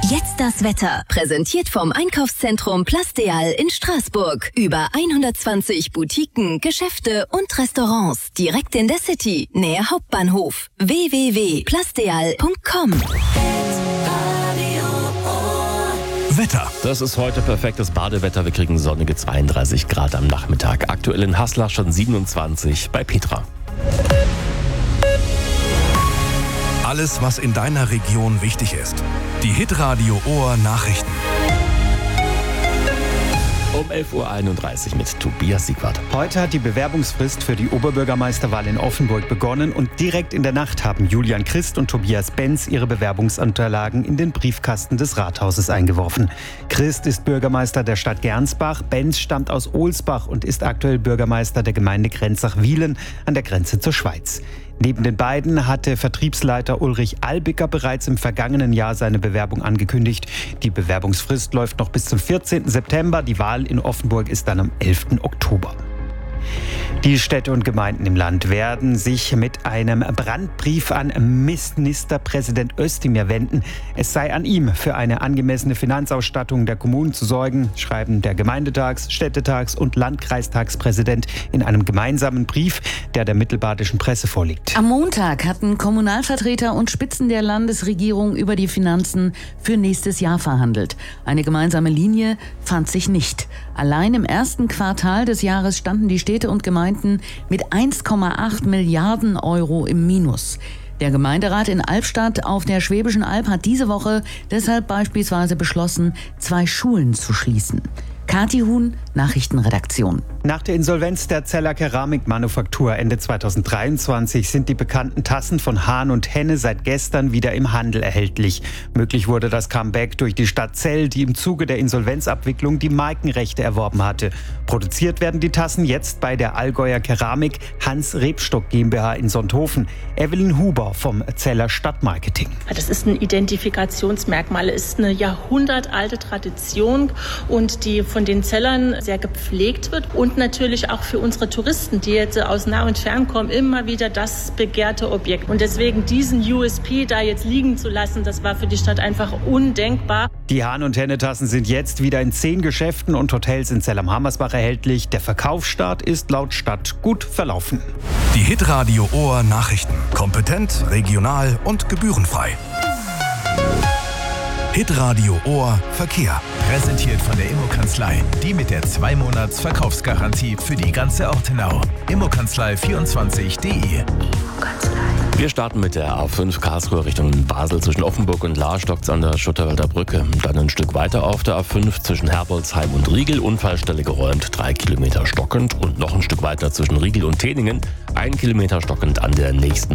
Jetzt das Wetter. Präsentiert vom Einkaufszentrum Plastéal in Straßburg. Über 120 Boutiquen, Geschäfte und Restaurants. Direkt in der City, nähe Hauptbahnhof. www.plastéal.com. Wetter. Das ist heute perfektes Badewetter. Wir kriegen sonnige 32 Grad am Nachmittag. Aktuell in Haslach schon 27 bei Petra. Alles, was in deiner Region wichtig ist. Die Hitradio Ohr Nachrichten. Um 11.31 Uhr mit Tobias Siegwart. Heute hat die Bewerbungsfrist für die Oberbürgermeisterwahl in Offenburg begonnen und direkt in der Nacht haben Julian Christ und Tobias Benz ihre Bewerbungsunterlagen in den Briefkasten des Rathauses eingeworfen. Christ ist Bürgermeister der Stadt Gernsbach, Benz stammt aus Ohlsbach und ist aktuell Bürgermeister der Gemeinde Grenzach-Wielen an der Grenze zur Schweiz. Neben den beiden hatte Vertriebsleiter Ulrich Albicker bereits im vergangenen Jahr seine Bewerbung angekündigt. Die Bewerbungsfrist läuft noch bis zum 14. September. Die Wahl in Offenburg ist dann am 11. Oktober. Die Städte und Gemeinden im Land werden sich mit einem Brandbrief an Ministerpräsident Özdemir wenden. Es sei an ihm, für eine angemessene Finanzausstattung der Kommunen zu sorgen, schreiben der Gemeindetags-, Städtetags- und Landkreistagspräsident in einem gemeinsamen Brief, der mittelbadischen Presse vorliegt. Am Montag hatten Kommunalvertreter und Spitzen der Landesregierung über die Finanzen für nächstes Jahr verhandelt. Eine gemeinsame Linie fand sich nicht. Allein im ersten Quartal des Jahres standen die Städte und Gemeinden mit 1,8 Milliarden Euro im Minus. Der Gemeinderat in Albstadt auf der Schwäbischen Alb hat diese Woche deshalb beispielsweise beschlossen, 2 Schulen zu schließen. Kathi Huhn, Nachrichtenredaktion. Nach der Insolvenz der Zeller Keramikmanufaktur Ende 2023 sind die bekannten Tassen von Hahn und Henne seit gestern wieder im Handel erhältlich. Möglich wurde das Comeback durch die Stadt Zell, die im Zuge der Insolvenzabwicklung die Markenrechte erworben hatte. Produziert werden die Tassen jetzt bei der Allgäuer Keramik Hans Rebstock GmbH in Sonthofen. Evelyn Huber vom Zeller Stadtmarketing. Das ist ein Identifikationsmerkmal, es ist eine jahrhundertalte Tradition und die von den Zellern sehr gepflegt wird und natürlich auch für unsere Touristen, die jetzt aus nah und fern kommen, immer wieder das begehrte Objekt. Und deswegen diesen USP da jetzt liegen zu lassen, das war für die Stadt einfach undenkbar. Die Hahn- und Henne-Tassen sind jetzt wieder in 10 Geschäften und Hotels in Zell am Hammersbach erhältlich. Der Verkaufsstart ist laut Stadt gut verlaufen. Die Hitradio Ohr Nachrichten. Kompetent, regional und gebührenfrei. Hitradio Ohr Verkehr. Präsentiert von der Immokanzlei. Die mit der 2-Monats-Verkaufsgarantie für die ganze Ortenau. Immokanzlei24.de. Wir starten mit der A5 Karlsruhe Richtung Basel. Zwischen Offenburg und Lahr stockt's an der Schutterwälder Brücke. Dann ein Stück weiter auf der A5 zwischen Herbolzheim und Riegel. Unfallstelle geräumt, 3 Kilometer stockend. Und noch ein Stück weiter zwischen Riegel und Teningen. 1 Kilometer stockend an der nächsten